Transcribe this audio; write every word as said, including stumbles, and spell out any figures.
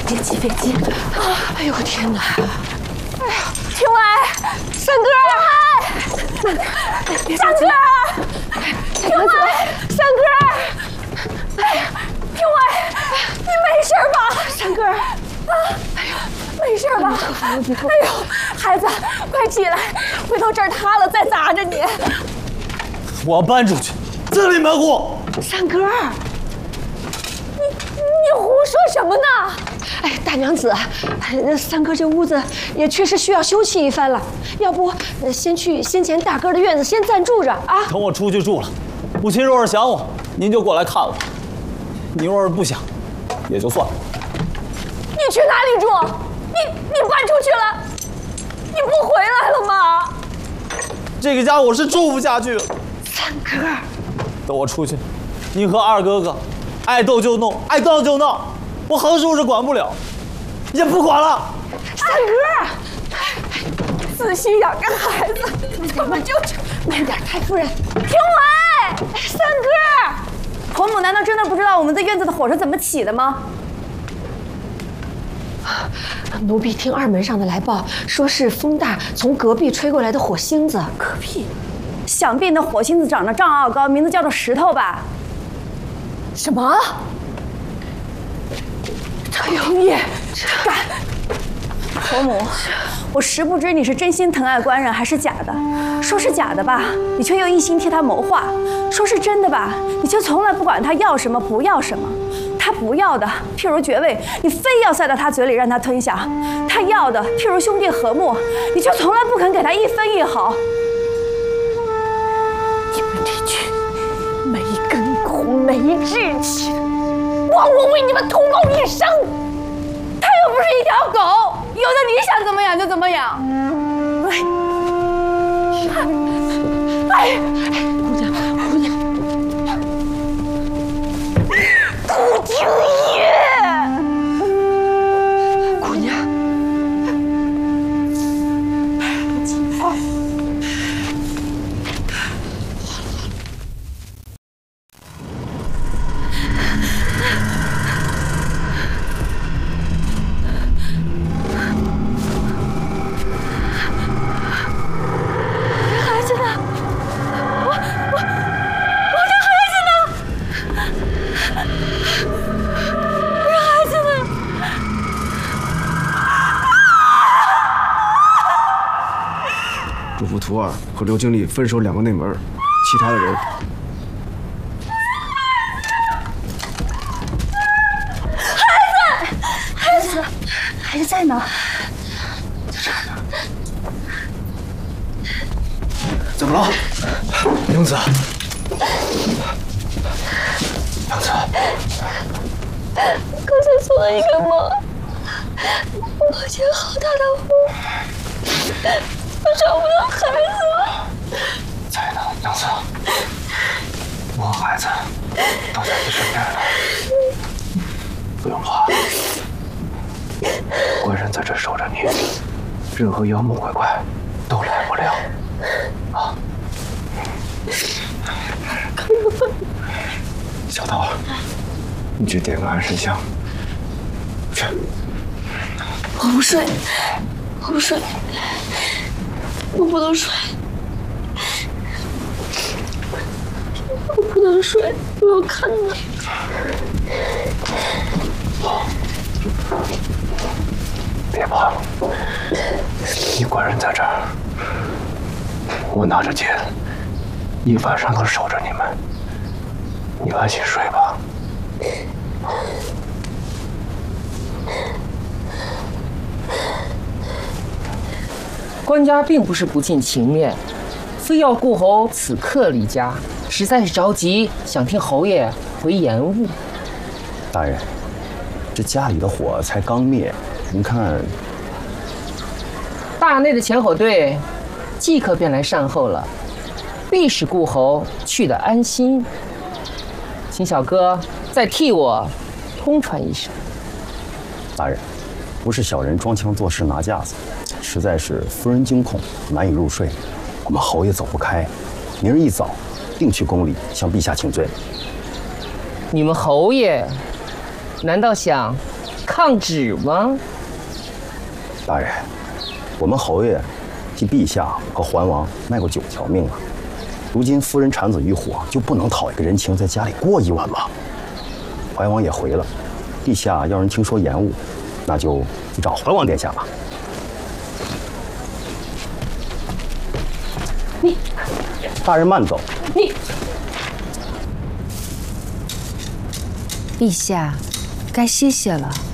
接起飞机！哎呦天哪！哎呀，评委，三哥，三哥，评委，三哥，哎呀，评委，你没事吧？三哥，啊，哎呦，没事吧？哎呦，孩子，快起来，回头这儿塌了再砸着你。 我搬出去，自立门户。 三哥，你你胡说什么呢？哎，大娘子，三哥这屋子也确实需要修葺一番了，要不先去先前大哥的院子先暂住着啊？ 等我出去住了，母亲若是想我，您就过来看我；你若是不想，也就算了。 你去哪里住？你你搬出去了，你不回来了吗？ 这个家我是住不下去了。 三哥， 等我出去，您和二哥哥爱斗就斗，爱闹就闹，我横竖是管不了，也不管了。 三哥，仔细养个孩子，怎么就慢点，太夫人。评委，三哥， 婆母难道真的不知道我们的院子的火是怎么起的吗？ 奴婢听二门上的来报，说是风大从隔壁吹过来的火星子。 隔壁，想必那火星子长得丈二高，名字叫做石头吧？ 什么？他有意干！ 婆母，我实不知你是真心疼爱官人还是假的。说是假的吧，你却又一心替他谋划；说是真的吧，你却从来不管他要什么不要什么。他不要的，譬如爵位，你非要塞到他嘴里让他吞下；他要的，譬如兄弟和睦，你却从来不肯给他一分一毫。 你们这群没根骨、没志气的，枉我为你们同谋一生！ 他又不是一条狗，有的你想怎么养就怎么养。 哎，哎，姑娘，姑娘，顾廷烨，姑娘，哦。 主仆徒儿和刘经理分守两个内门，其他的人。 孩子，孩子，孩子在呢，在这儿呢。 怎么了，娘子？娘子， 刚才做了一个梦，梦见好大的风。我找不到孩子了， 在呢，娘子，我和孩子都在你身边呢，不用怕。官人在这守着你，任何妖魔鬼怪都来不了。啊，小桃，你去点个安神香，去。 我不睡，我不睡。我不能睡，我不能睡，我要看他。 别怕，你官人在这儿，我拿着剑，一晚上都守着你们。你安心睡吧。 官家并不是不近情面，非要顾侯此刻离家，实在是着急，想听侯爷回延误。 大人，这家里的火才刚灭，您看， 大内的前火队即刻便来善后了，必使顾侯去得安心。请小哥再替我通传一声。 大人，不是小人装腔作势拿架子。实在是夫人惊恐，难以入睡，我们侯爷走不开。明儿一早，定去宫里向陛下请罪。 你们侯爷难道想抗旨吗？ 大人，我们侯爷替陛下和桓王卖过九条命了。如今夫人产子于火，就不能讨一个人情，在家里过一晚吗？桓王也回了，陛下要人听说延误，那就去找桓王殿下吧。 你， 大人慢走。 你， 陛下，该歇歇了。